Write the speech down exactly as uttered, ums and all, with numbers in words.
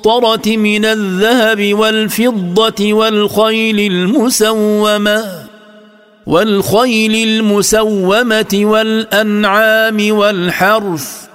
المقنطرة من الذهب والفضة والخيل المسومة والخيل المسومة والأنعام والحرث